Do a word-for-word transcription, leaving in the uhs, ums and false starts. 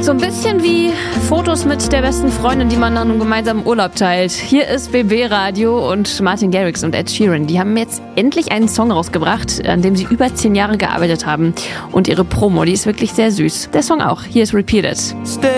So ein bisschen wie Fotos mit der besten Freundin, die man nach einem gemeinsamen Urlaub teilt. Hier ist B B Radio und Martin Garrix und Ed Sheeran. Die haben jetzt endlich einen Song rausgebracht, an dem sie über zehn Jahre gearbeitet haben. Und ihre Promo, die ist wirklich sehr süß. Der Song auch. Hier ist Repeated. Stay